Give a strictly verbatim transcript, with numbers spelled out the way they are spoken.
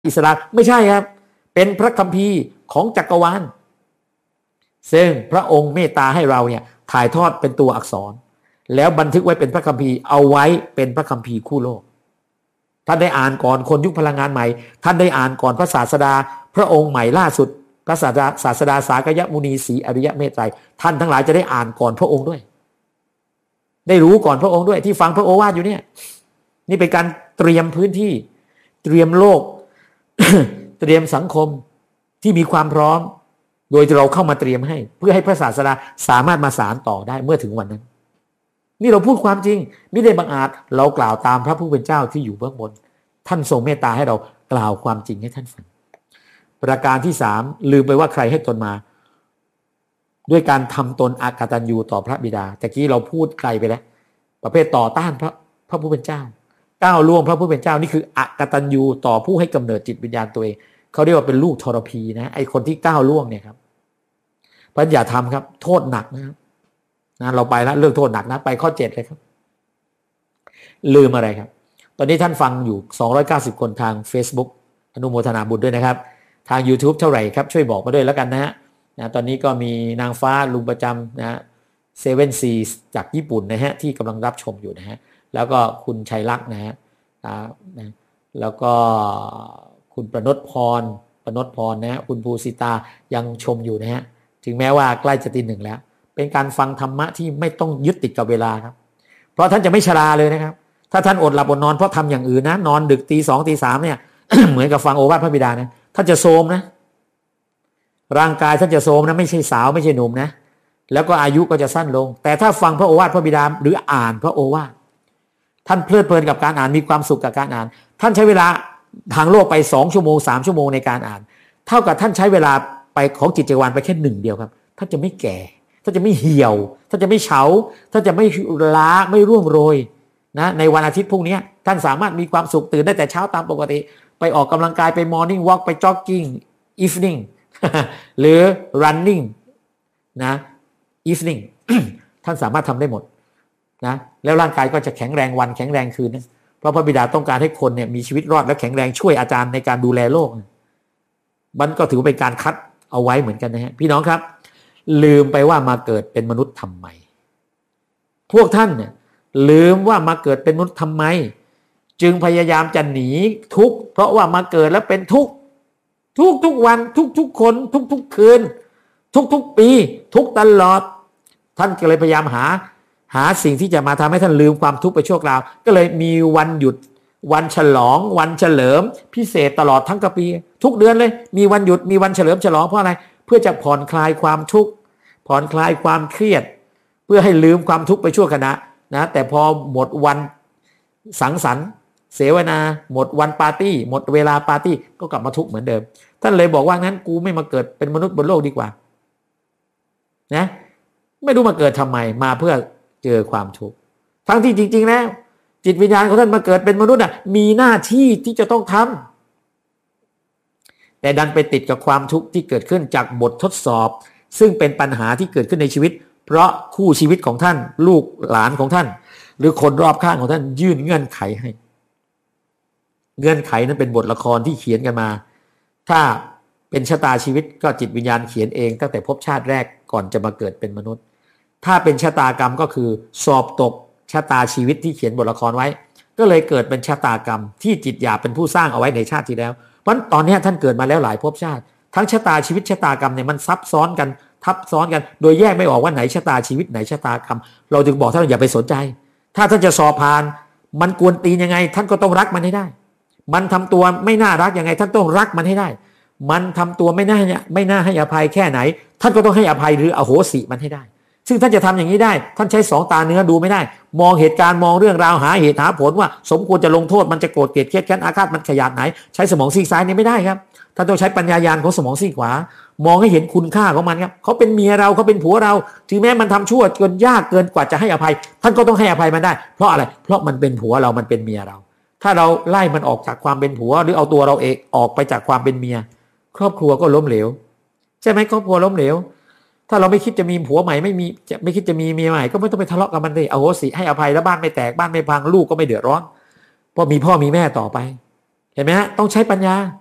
อิสลามไม่ใช่ครับเป็นพระคัมภีร์ของจักรวาลซึ่งพระองค์เมตตาให้เราเนี่ยถ่ายทอดเป็นตัวอักษรแล้วบันทึกไว้เป็นพระคัมภีร์เอาไว้เป็นพระคัมภีร์คู่โลกท่านได้อ่านก่อนคนยุคพลังงานใหม่ท่านได้อ่านก่อนพระศาสดาพระองค์ใหม่ล่าสุดพระศาสดาศาสดาสากยมุนีศรีอริยเมตไตรท่านทั้งหลายจะได้อ่านก่อนพระองค์ด้วยได้รู้ก่อนพระองค์ด้วยที่ฟังพระโอวาทอยู่เนี่ยนี่เป็นการเตรียมพื้นที่เตรียมโลก เตรียมสังคมที่มีความพร้อมโดยเราเข้ามาเตรียมให้เพื่อให้พระศาสดาสามารถมาสานต่อได้เมื่อถึงวันนั้นนี่เราพูดความจริงไม่ได้บังอาจเรากล่าวตามพระผู้เป็นเจ้าที่อยู่เบื้องบนท่านทรงเมตตาให้เรากล่าวความจริงให้ท่านฟังประการที่สามลืมไปว่าใครให้ตนมาด้วยการทำตนอากตัญญูต่อพระบิดาแต่กี้เราพูดไกลไปแล้วประเภทต่อต้านพระพระผู้เป็นเจ้าก้าวล่วงพระผู้เป็นเจ้านี่คืออากตัญญูต่อผู้ให้กำเนิดจิตวิญญาณตัวเองเขาเรียกว่าเป็นลูกทรพีนะไอคนที่ก้าวล่วงเนี่ยครับเพราะอย่าทำครับโทษหนักนะครับนะเราไปแล้วเรื่องโทษหนักนะไปข้อเจ็ดเลยครับลืมอะไรครับตอนนี้ท่านฟังอยู่สองร้อยเก้าสิบคนทาง Facebook อนุโมทนาบุญด้วยนะครับทาง YouTube เท่าไหร่ครับช่วยบอกมาด้วยแล้วกันนะฮะนะตอนนี้ก็มีนางฟ้าลุงประจำนะเซเว่นซีจากญี่ปุ่นนะฮะที่กำลังรับชมอยู่นะฮะแล้วก็คุณชัยลักษณ์นะฮะนะแล้วก็คุณประนพพรประนพพรนะฮะคุณภูสิตายังชมอยู่นะฮะถึงแม้ว่าใกล้จะตีหนึ่งแล้วเป็นการฟังธรรมะที่ไม่ต้องยึดติดกับเวลาครับเพราะท่านจะไม่ชราเลยนะครับถ้าท่านอดหลับอดนอนเพราะทำอย่างอื่นนะนอนดึกตีสองตีสามเนี่ย เหมือนกับฟังโอวาทพระบิดานะท่านจะโทรมนะร่างกายท่านจะโทรมนะไม่ใช่สาวไม่ใช่หนุ่มนะแล้วก็อายุก็จะสั้นลงแต่ถ้าฟังพระโอวาทพระบิดาหรืออ่านพระโอวาทท่านเพลิดเพลินกับการอ่านมีความสุขกับการอ่านท่านใช้เวลาทางโลกไปสองชั่วโมงสามชั่วโมงในการอ่านเท่ากับท่านใช้เวลาไปของจิตจักรวาลไปแค่หนึ่งเดียวครับท่านจะไม่แก่ท่านจะไม่เหี่ยวท่านจะไม่เฉาท่านจะไม่ล้าไม่ร่วงโรยนะในวันอาทิตย์พรุ่งนี้ท่านสามารถมีความสุขตื่นได้แต่เช้าตามปกติไปออกกำลังกายไปมอร์นิ่งวอล์กไปจ็อกกิ้งอีฟนิ่ง หรือ running นะ evening ท่านสามารถทำได้หมดนะแล้วร่างกายก็จะแข็งแรงวันแข็งแรงคืนนะเพราะพระบิดาต้องการให้คนเนี่ยมีชีวิตรอดและแข็งแรงช่วยอาจารย์ในการดูแลโลกมันก็ถือเป็นการคัดเอาไว้เหมือนกันนะฮะพี่น้องครับลืมไปว่ามาเกิดเป็นมนุษย์ทำไมพวกท่านเนี่ยลืมว่ามาเกิดเป็นมนุษย์ทำไมจึงพยายามจะหนีทุกข์เพราะว่ามาเกิดแล้วเป็นทุกข์ทุกทุกวันทุกทุกคนทุกทุกคืนทุกทุกปีทุกตลอดท่านก็เลยพยายามหาหาสิ่งที่จะมาทำให้ท่านลืมความทุกข์ไปชั่วคราวก็เลยมีวันหยุดวันฉลองวันเฉลิมพิเศษตลอดทั้งกปีทุกเดือนเลยมีวันหยุดมีวันเฉลิมฉลองเพราะอะไรเพื่อจะผ่อนคลายความทุกข์ผ่อนคลายความเครียดเพื่อให้ลืมความทุกข์ไปชั่วขณะนะแต่พอหมดวันสังสรรค์เสวนาหมดวันปาร์ตี้หมดเวลาปาร์ตี้ก็กลับมาทุกข์เหมือนเดิมท่านเลยบอกว่างั้นกูไม่มาเกิดเป็นมนุษย์บนโลกดีกว่านะไม่รู้มาเกิดทำไมมาเพื่อเจอความทุกข์ทั้งที่จริงๆแล้วจิตวิญญาณของท่านมาเกิดเป็นมนุษย์อ่ะมีหน้าที่ที่จะต้องทำแต่ดันไปติดกับความทุกข์ที่เกิดขึ้นจากบททดสอบซึ่งเป็นปัญหาที่เกิดขึ้นในชีวิตเพราะคู่ชีวิตของท่านลูกหลานของท่านหรือคนรอบข้างของท่านยื่นเงื่อนไขให้เงื่อนไขนั้นเป็นบทละครที่เขียนกันมาถ้าเป็นชะตาชีวิตก็จิตวิญญาณเขียนเองตั้งแต่พบชาติแรกก่อนจะมาเกิดเป็นมนุษย์ถ้าเป็นชะตากรรมก็คือสอบตกชะตาชีวิตที่เขียนบทละครไว้ก็เลยเกิดเป็นชะตากรรมที่จิตหยาบเป็นผู้สร้างเอาไว้ในชาติที่แล้วเพราะตอนนี้ท่านเกิดมาแล้วหลายภพชาติทั้งชะตาชีวิตชะตากรรมเนี่ยมันซับซ้อนกันทับซ้อนกันโดยแยกไม่ออกว่าไหนชะตาชีวิตไหนชะตากรรมเราจึงบอกท่านอย่าไปสนใจถ้าท่านจะสอบผ่านมันกวนตีนยังไงท่านก็ต้องรักมันให้ได้มันทำตัวไม่น่ารักยังไงท่านต้องรักมันให้ได้มันทำตัวไม่น่าไม่น่าให้อภัยแค่ไหนท่านก็ต้องให้อภัยหรืออโหสิมันให้ได้ซึ่งท่านจะทำอย่างนี้ได้ท่านใช้สองตาเนื้อดูไม่ได้มองเหตุการณ์มองเรื่องราวหาเหตุหาผลว่าสมควรจะลงโทษมันจะโกรธเกลียดเครียดแค้นอาฆาตมันขยาดไหนใช้สมองซีกซ้ายนี่ไม่ได้ครับท่านต้องใช้ปัญญาญาณของสมองซีกขวามองให้เห็นคุณค่าของมันครับเขาเป็นเมียเราเขาเป็นผัวเราถึงแม้มันทำชั่วจนยากเกินกว่าจะให้อภัยท่านก็ต้องให้อภัยมันได้เพราะอะไรเพราะมันเป็นผัวเรามันเป็นเมียเราถ้าเราไล่มันออกจากความเป็นผัวหรือเอาตัวเราเองออกไปจากความเป็นเมียครอบครัวก็ล้มเหลวใช่ไหมครอบครัวล้มเหลวถ้าเราไม่คิดจะมีผัวใหม่ไม่มีจะไม่คิดจะมีเมียใหม่ก็ไม่ต้องไปทะเลาะกับมันเลยเอาโหสิให้อภัยแล้วบ้านไม่แตกบ้านไม่พังลูกก็ไม่เดือดร้อนเพราะมีพ่อมีแม่ต่อไปเห็นไหมฮะต้องใช้ปัญญา